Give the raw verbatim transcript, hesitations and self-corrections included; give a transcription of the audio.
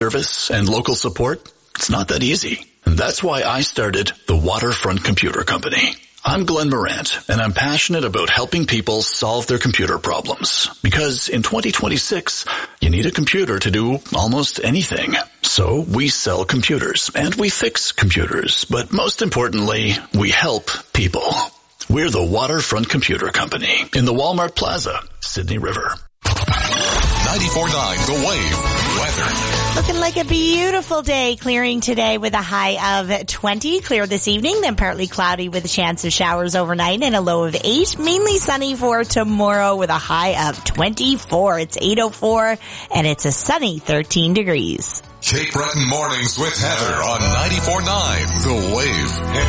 service and local support, it's not that easy. And that's why I started the Waterfront Computer Company. I'm Glenn Morant, and I'm passionate about helping people solve their computer problems. Because in twenty twenty-six, you need a computer to do almost anything. So we sell computers, and we fix computers. But most importantly, we help people. We're the Waterfront Computer Company in the Walmart Plaza, Sydney River. ninety-four point nine The Wave. Weather. Looking like a beautiful day, clearing today with a high of twenty. Clear this evening, then partly cloudy with a chance of showers overnight and a low of eight. Mainly sunny for tomorrow with a high of twenty-four. It's eight oh four and it's a sunny thirteen degrees. Cape Breton Mornings with Heather on ninety-four point nine The Wave.